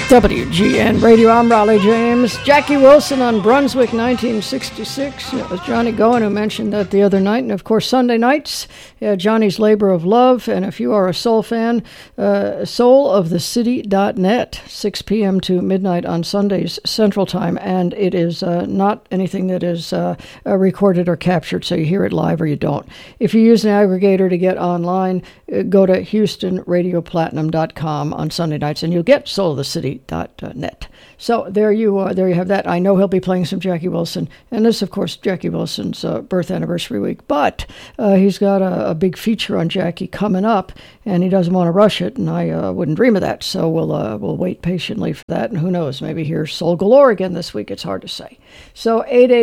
WGN Radio, I'm Raleigh James. Jackie Wilson on Brunswick, 1966. It was Johnny Goen who mentioned that the other night. And, of course, Sunday nights, Johnny's Labor of Love. And if you are a soul fan, soulofthecity.net, 6 p.m. to midnight on Sundays, Central Time. And it is not anything that is recorded or captured, so you hear it live or you don't. If you use an aggregator to get online, go to HoustonRadioPlatinum.com on Sunday nights, and you'll get soulofthecity.net. So there you have that. I know he'll be playing some Jackie Wilson, and this, of course, Jackie Wilson's birth anniversary week. But he's got a big feature on Jackie coming up, and he doesn't want to rush it, and I wouldn't dream of that. So we'll wait patiently for that, and who knows, maybe hear Soul Galore again this week. It's hard to say. So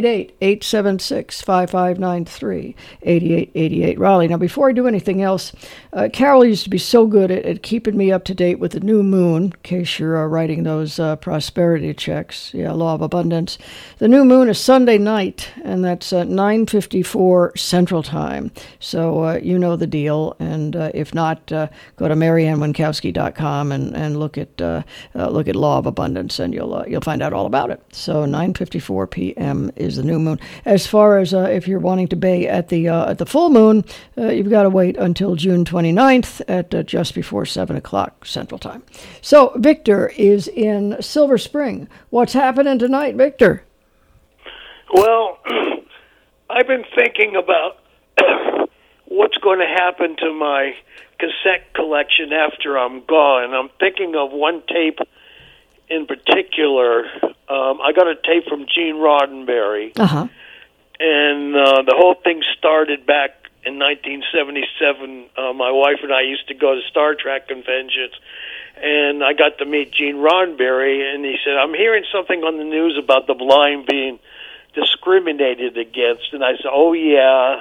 888-876-5593, 8888 Raleigh. Now, before I do anything else, Carol used to be so good at keeping me up to date with the new moon, in case you're writing those prosperity checks. Yeah, Law of Abundance. The new moon is Sunday night, and that's 9:54 Central Time. So you know the deal. And if not, go to MarianneWinkowski.com and look at Law of Abundance, and you'll find out all about it. So 9:54 p.m. is the new moon. As far as if you're wanting to bay at the full moon, you've got to wait until June 29th at just before 7 o'clock Central Time. So Victor is in Silver Spring. What's happening tonight, Victor? Well, I've been thinking about what's going to happen to my cassette collection after I'm gone. I'm thinking of one tape in particular. I got a tape from Gene Roddenberry, and the whole thing started back in 1977. My wife and I used to go to Star Trek conventions, and I got to meet Gene Roddenberry, and he said, I'm hearing something on the news about the blind being discriminated against. And I said, oh, yeah,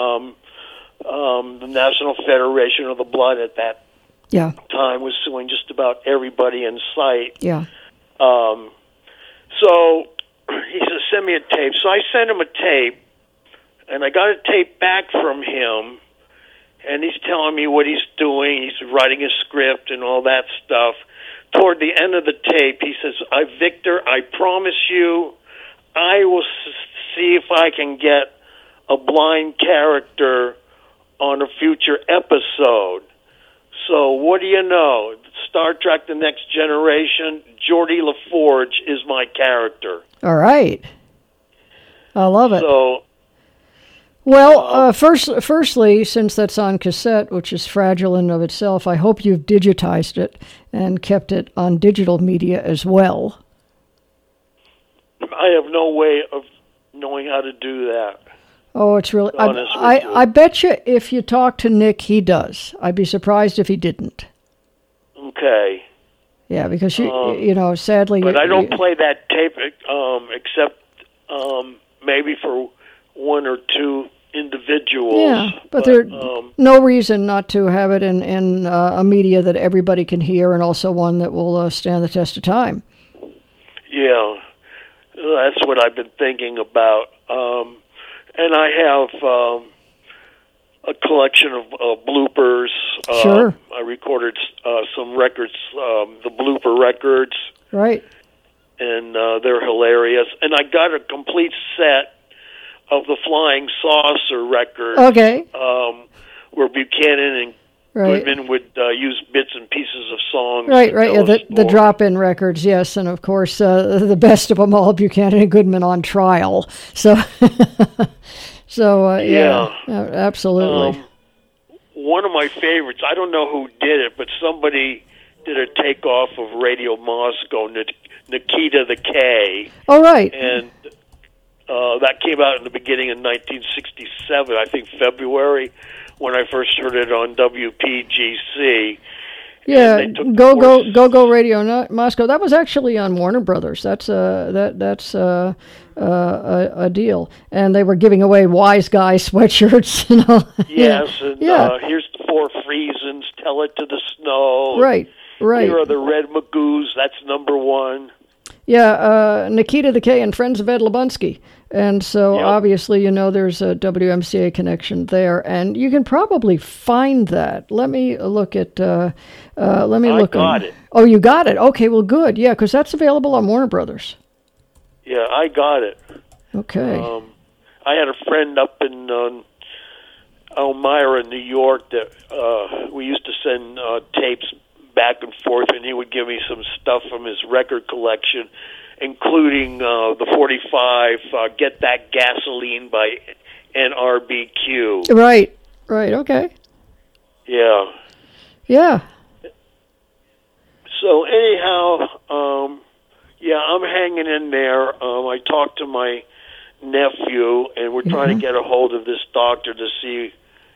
the National Federation of the Blind at that time was suing just about everybody in sight. Yeah. So he said, send me a tape. So I sent him a tape, and I got a tape back from him, and he's telling me what he's doing. He's writing a script and all that stuff. Toward the end of the tape, he says, Victor, I promise you, I will see if I can get a blind character on a future episode. So what do you know? Star Trek The Next Generation, Geordi LaForge is my character. All right. I love it. So... Well, firstly, since that's on cassette, which is fragile in and of itself, I hope you've digitized it and kept it on digital media as well. I have no way of knowing how to do that. Oh, it's really... I bet you if you talk to Nick, he does. I'd be surprised if he didn't. Okay. Yeah, because, sadly... But I don't play that tape except maybe for one or two individuals. Yeah, but there's no reason not to have it in a media that everybody can hear, and also one that will stand the test of time. Yeah, that's what I've been thinking about. And I have a collection of bloopers. Sure. I recorded some records, the blooper records. Right. And they're hilarious. And I got a complete set of the Flying Saucer record, where Buchanan and Goodman would use bits and pieces of songs. Right. Yeah, the drop-in records, yes, and of course the best of them all, Buchanan and Goodman on trial. So, yeah, absolutely. One of my favorites. I don't know who did it, but somebody did a takeoff of Radio Moscow, Nikita the K. Oh, right. And that came out in the beginning of 1967, I think February, when I first heard it on WPGC. Yeah, Go Radio Moscow. That was actually on Warner Brothers. That's a deal, and they were giving away Wise Guy sweatshirts and all. Yes, and here's the Four Reasons. Tell it to the snow. Right. Here are the Red Magoos. That's number one. Nikita the K and Friends of Ed Lubunsky. And so obviously, there's a WMCA connection there, and you can probably find that. Let me look at. I got it. Oh, you got it. Okay, well, good. Yeah, because that's available on Warner Brothers. Yeah, I got it. Okay. I had a friend up in Elmira, New York, that we used to send tapes back and forth, and he would give me some stuff from his record collection, including the 45, Get That Gasoline by NRBQ. Right, okay. Yeah. Yeah. So anyhow, I'm hanging in there. I talked to my nephew, and we're trying to get a hold of this doctor to see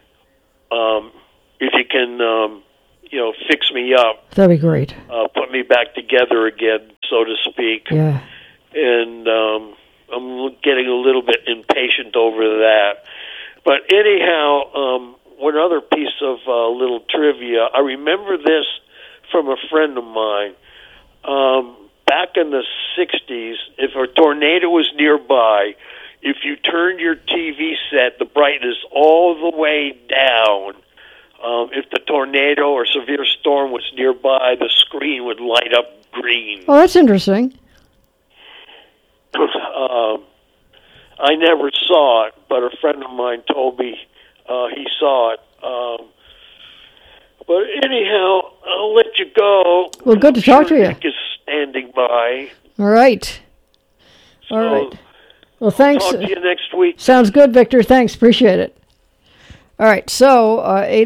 if he can, fix me up. That'd be great. Put me back together again, so to speak. Yeah. And I'm getting a little bit impatient over that. But anyhow, one other piece of little trivia. I remember this from a friend of mine. Back in the 60s, if a tornado was nearby, if you turned your TV set, the brightness all the way down, if the tornado or severe storm was nearby, the screen would light up green. Oh, that's interesting. I never saw it, but a friend of mine told me he saw it. But anyhow, I'll let you go. Well, good to talk to you. Nick is standing by. All right. All right. Well, thanks. Talk to you next week. Sounds good, Victor. Thanks. Appreciate it. All right. So,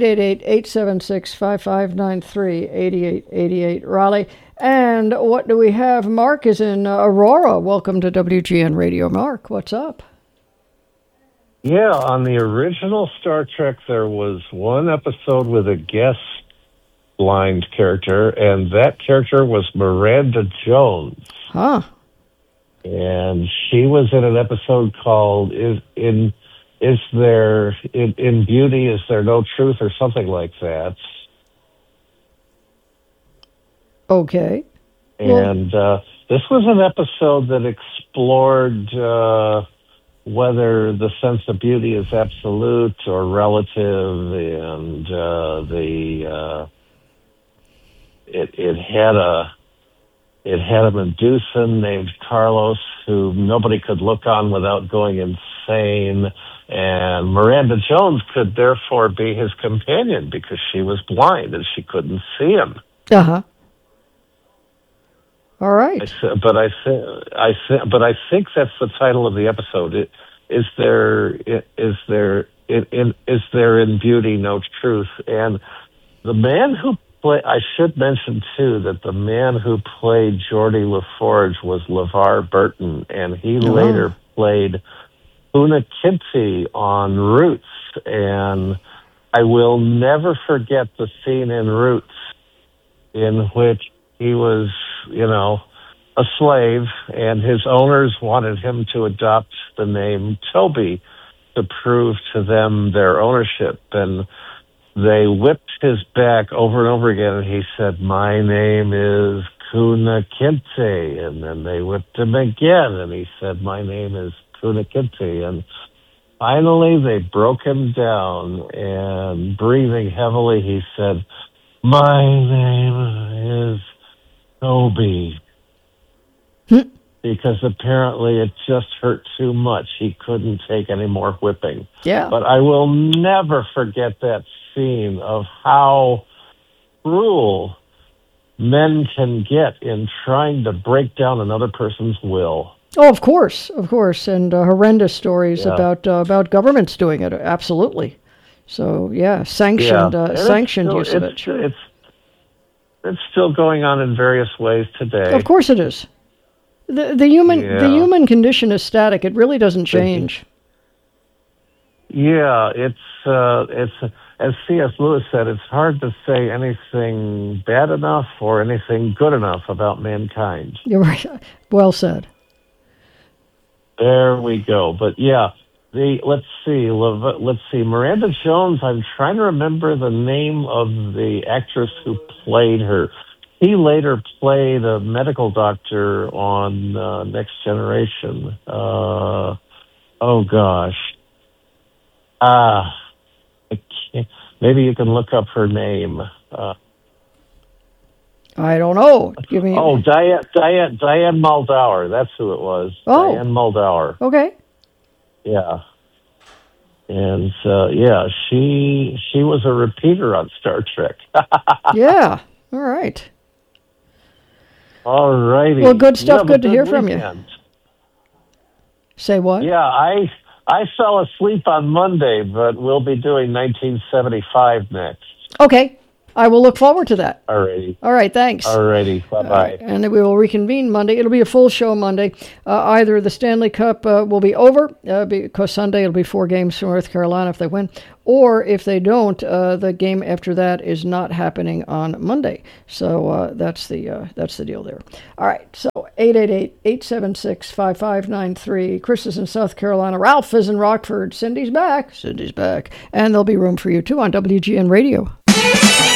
888-876-5593, 8888 Raleigh. And what do we have? Mark is in Aurora. Welcome to WGN Radio. Mark, what's up? Yeah, on the original Star Trek, there was one episode with a guest blind character, and that character was Miranda Jones. Huh. And she was in an episode called In Beauty, Is There No Truth, or something like that. Okay. And this was an episode that explored whether the sense of beauty is absolute or relative, and it had a Medusan named Carlos who nobody could look on without going insane, and Miranda Jones could therefore be his companion because she was blind and she couldn't see him. Uh-huh. All right. But I think that's the title of the episode. Is there in beauty no truth? And the man who I should mention too that the man who played Geordie LaForge was LeVar Burton, and he later played Una Kinti on Roots. And I will never forget the scene in Roots in which he was, a slave, and his owners wanted him to adopt the name Toby to prove to them their ownership. And they whipped his back over and over again, and he said, "My name is Kuna Kinte." And then they whipped him again, and he said, "My name is Kuna Kinte." And finally, they broke him down, and breathing heavily, he said, "My name is Toby." Because apparently it just hurt too much. He couldn't take any more whipping. Yeah. But I will never forget that scene of how cruel men can get in trying to break down another person's will. Oh, of course, and horrendous stories about governments doing it. Absolutely. So sanctioned use of it. Sure. It's still going on in various ways today. Of course, it is. The human condition is static. It really doesn't change. Yeah, it's as C.S. Lewis said, it's hard to say anything bad enough or anything good enough about mankind. You're right. Well said. There we go. But let's see. Miranda Jones. I'm trying to remember the name of the actress who played her. he later played a medical doctor on Next Generation. Oh gosh. I can't, maybe you can look up her name. I don't know. Give me. Oh, Diane Muldaur. That's who it was. Oh. Diane Muldaur. Okay. Yeah. And yeah, she was a repeater on Star Trek. Yeah. All right. All righty. Well, good stuff. Good to hear from you. Say what? Yeah, I fell asleep on Monday, but we'll be doing 1975 next. Okay. I will look forward to that. All righty. All right, thanks. All righty. Bye-bye. And then we will reconvene Monday. It'll be a full show Monday. Either the Stanley Cup will be over, because Sunday it'll be 4 games for North Carolina if they win, or if they don't, the game after that is not happening on Monday. So that's the deal there. All right, so 888-876-5593. Chris is in South Carolina. Ralph is in Rockford. Cindy's back. And there'll be room for you, too, on WGN Radio.